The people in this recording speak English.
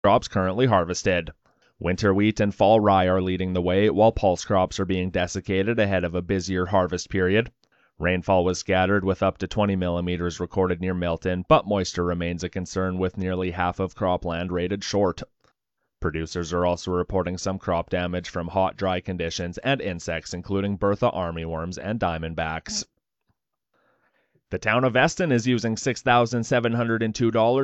crops currently harvested. Winter wheat and fall rye are leading the way, while pulse crops are being desiccated ahead of a busier harvest period. Rainfall was scattered with up to 20 millimeters recorded near Milton, but moisture remains a concern with nearly half of cropland rated short. Producers are also reporting some crop damage from hot, dry conditions and insects, including Bertha armyworms and diamondbacks. The town of Eston is using $6,702